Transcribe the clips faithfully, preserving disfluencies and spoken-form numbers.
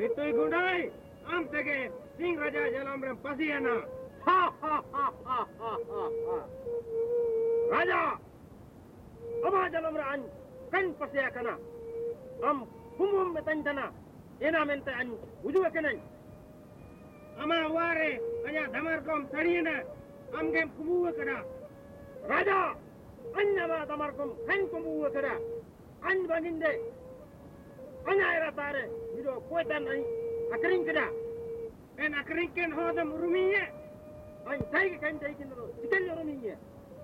Ritui gundai, am tege sing raja jalam rem pasiana. Ha ha ha ha ha ha ha. Raja, ama jalam ran kan pasiakana. Am kumum betanjana. Ena mente an ujua kenan. Ama ware anya damar kom tariana. Am gem kumu kada. Raja, anya ma damar kom kan kumu kada. An baninde. Anya era tare. Video kuetan an akring kada. En akring ken hodam rumiye. An tai kan tai kin ro. Tikan rumiye.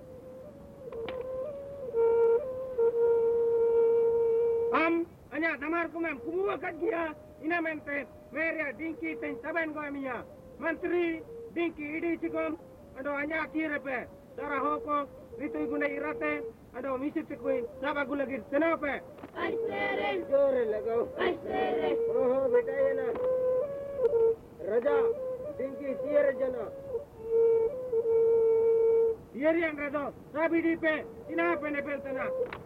Am anya damar kom am kumu kad gya. Ina mente meria dinki ten taban go miya. Mantri dinki idi chikom. Ado anya kirepe. Dara hoko ritui guna irate. Ado misi tikui saba gulagir senape. Aisere. Jore lagao. Aisere. Oh beta ye na. Raja dinki tiere jana. Tiere yang rado sabi di pe ina pe ne peltana.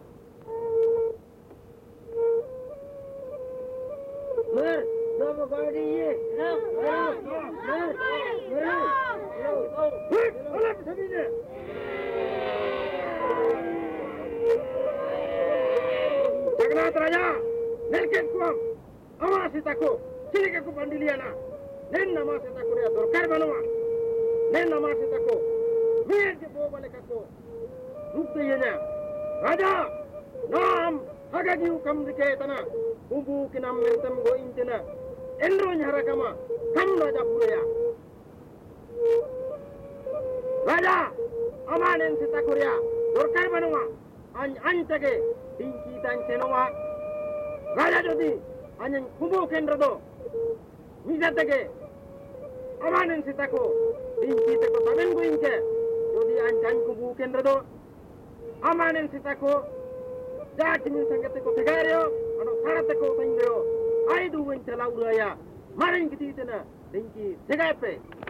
Mer, domo gadi ye. No. Mer, mer, mer. Hit, alam sabi ne. Jagannath Raja, nelken kuam, ama sitaku, sini ke ku pandiliana, nen nama sitaku dia dorkar banua, nen nama sitaku, mir je bawa balik aku, rukte yenya, Raja, nam, hagagi ukam dike tanah, bumbu kinam mentem go intina, endro nyara kama, kam Raja pulaya, Raja, ama nen sitaku dia dorkar banua, an antage. Dinki tan senoma Raja jodi anyan kumu kendrado misatake amanen sitako dinki teko tamen guinke jodi anjan kumu kendrado amanen sitako jatin sangate ko tegario ano karate ko tindeo aidu wente lauraya maring kititena dinki tegape